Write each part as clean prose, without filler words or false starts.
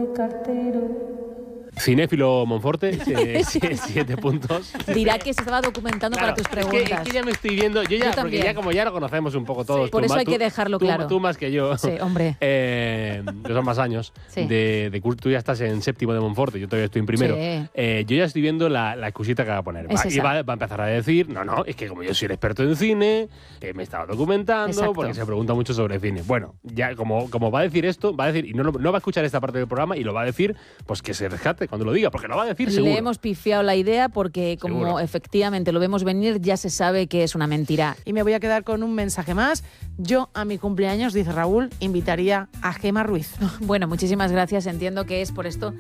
de cartero. Cinéfilo Monforte, 7 puntos. Dirá que se estaba documentando para tus preguntas. Es que ya me estoy viendo, yo porque ya como ya lo conocemos un poco todos. Sí, por eso hay que dejarlo claro. Tú más que yo. Sí, hombre. Que son más años. Sí. De curso, tú ya estás en séptimo de Monforte, yo todavía estoy en primero. Sí. Yo ya estoy viendo la excusita que va a poner. Y va a empezar a decir, no, es que como yo soy el experto en cine, me he estado documentando, Exacto. porque se pregunta mucho sobre cine. Bueno, ya como va a decir esto, va a decir, y no va a escuchar esta parte del programa y lo va a decir, pues que se rescate cuando lo diga, porque lo va a decir seguro. Le hemos pifiado la idea porque como Seguro. efectivamente lo vemos venir, ya se sabe que es una mentira. Y me voy a quedar con un mensaje más. Yo a mi cumpleaños, dice Raúl, invitaría a Gemma Ruiz. Bueno, muchísimas gracias. Entiendo que es por esto.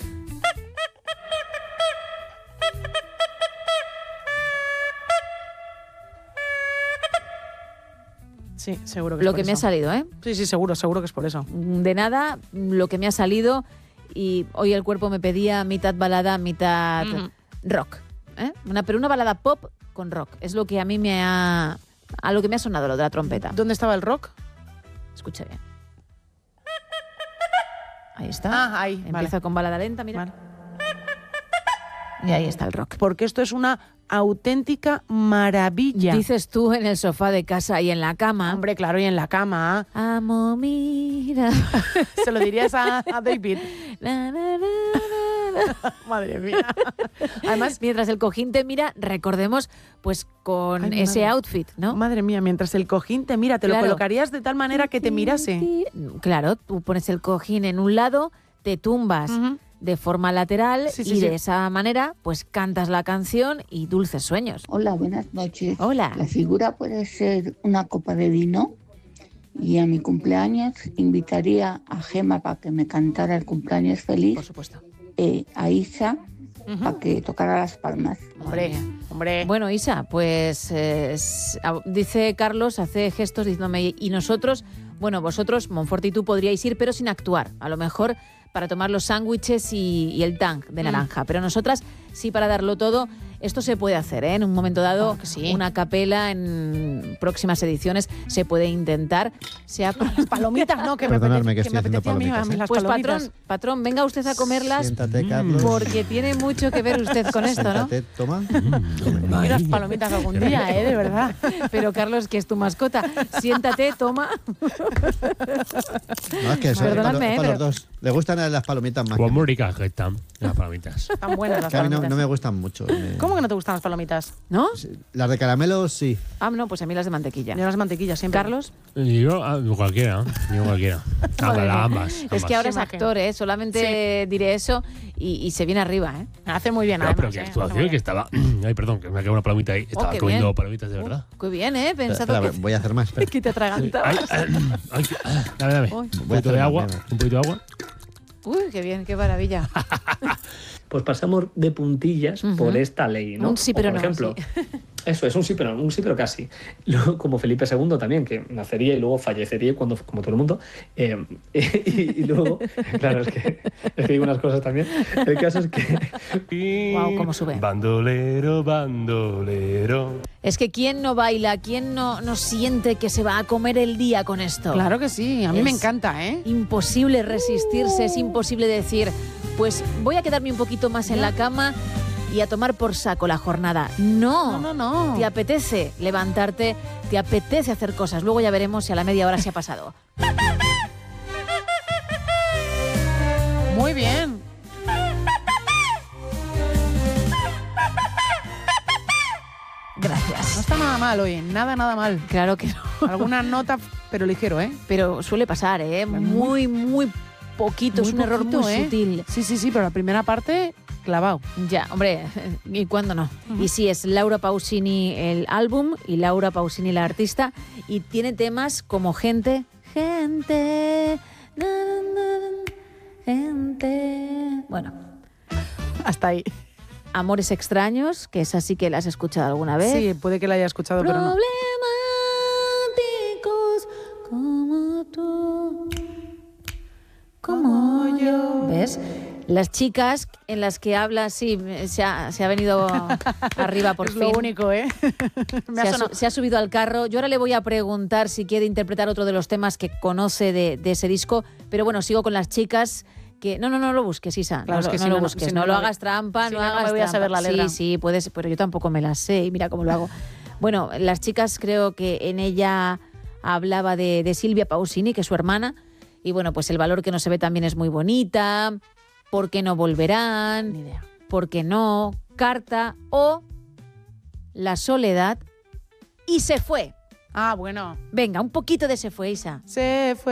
Sí, seguro que es Lo por que me ha eso. salido, ¿eh? Sí, seguro que es por eso. De nada, lo que me ha salido y hoy el cuerpo me pedía mitad balada, mitad rock. Pero una balada pop con rock. Es lo que a mí a lo que me ha sonado lo de la trompeta. ¿Dónde estaba el rock? Escucha bien. Ahí está. Ah, ahí. Empieza vale. con balada lenta, mira. Vale. Y ahí está el rock. Porque esto es una auténtica maravilla. Dices tú en el sofá de casa y en la cama. Hombre, claro, y en la cama. Amo, mira. Se lo dirías a David. Na, na, na, na. Madre mía. Además, Mientras el cojín te mira, recordemos, pues con Ay, ese madre. outfit, ¿no? madre mía, mientras el cojín te mira, te Claro. lo colocarías de tal manera que te mirase. Claro, tú pones el cojín en un lado, te tumbas Ujú. de forma lateral Sí, y de esa manera, pues cantas la canción y dulces sueños. Hola, buenas noches. Hola. La figura puede ser una copa de vino y a mi cumpleaños invitaría a Gemma para que me cantara el cumpleaños feliz, Por supuesto. a Isa para que tocara las palmas. Hombre. Bueno, Isa, pues dice Carlos, hace gestos diciéndome, y nosotros, bueno, vosotros, Monforte y tú podríais ir, pero sin actuar. A lo mejor para tomar los sándwiches y el tang de naranja. Pero nosotras, sí, para darlo todo. Esto se puede hacer, ¿eh? En un momento dado, una capela en próximas ediciones se puede intentar. Las palomitas, no, que Perdonadme, que me estoy haciendo apetecía a mí palomitas, ¿eh? las Pues palomitas. patrón, venga usted a comerlas. Siéntate, Carlos. Porque tiene mucho que ver usted con esto, ¿no? Siéntate, toma. Y las palomitas algún día, de verdad. Pero Carlos, que es tu mascota, siéntate, toma. No, es que eso, Perdonadme, para pero- los dos. Le gustan las palomitas más. Pues muy ricas que están las palomitas. Están buenas las Que a mí palomitas. no me gustan mucho. ¿Cómo que no te gustan las palomitas? ¿No? Las de caramelo, sí. Ah, no, pues a mí las de mantequilla. Yo las mantequillas siempre. Carlos. Yo cualquiera. Ambas. Es que ahora es Sí, actor, ¿eh? Solamente diré eso y se viene arriba, ¿eh? Hace muy bien, No, además. pero qué actuación, que estaba... Ay, perdón, que me ha quedado una palomita ahí. Estaba qué comiendo bien. palomitas de verdad. Qué bien, ¿eh? Pensado Espera, que... voy a hacer más. espera. que te atragantabas. Dame. Uy. Un poquito de agua. Un poquito de agua. Uy, qué bien, qué maravilla. Pues pasamos de puntillas por esta ley, ¿no? Un sí, pero O, por no, ejemplo, sí. eso es un sí, pero casi. Luego, como Felipe II también, que nacería y luego fallecería como todo el mundo. Y luego, claro, es que digo unas cosas también. El caso es que... Guau, cómo sube. Bandolero, bandolero. Es que ¿quién no baila? ¿Quién no siente que se va a comer el día con esto? Claro que sí, a mí me Es encanta, ¿eh? Imposible resistirse, es imposible decir, pues voy a quedarme un poquito más en la cama y a tomar por saco la jornada. No. Te apetece levantarte, te apetece hacer cosas. Luego ya veremos si a la media hora se ha pasado. Muy bien. Gracias. No está nada mal hoy, nada mal. Claro que no. Alguna nota, pero ligero, ¿eh? Pero suele pasar, ¿eh? Muy poquito, es un Muy error poquito, muy ¿eh? sutil. Sí, pero la primera parte, clavado. Ya, hombre, ¿y cuándo no? Y sí, es Laura Pausini el álbum y Laura Pausini la artista. Y tiene temas como Gente, na, na, gente. Bueno, Hasta ahí. Amores extraños, que esa sí que la has escuchado alguna vez. Sí, puede que la haya escuchado, pero no. Problemáticos como tú, como yo. ¿Ves? Las chicas en las que habla, sí, se ha venido arriba por Es fin. lo único, ¿eh? Se ha subido al carro. Yo ahora le voy a preguntar si quiere interpretar otro de los temas que conoce de ese disco. Pero bueno, sigo con las chicas que no lo busques, Isa. Claro, no, es que no si lo no, busques, si no no, lo no hagas trampa, si no no, no hagas me voy a trampa. saber la letra. Sí, puedes, pero yo tampoco me la sé y mira cómo lo hago. Bueno, las chicas creo que en ella hablaba de Silvia Pausini, que es su hermana, y bueno, pues el valor que no se ve también es muy bonita, ¿por qué no volverán? Ni idea. ¿Por qué no? Carta o la soledad y se fue. Ah, bueno. Venga, un poquito de se fue, Isa. Se fue.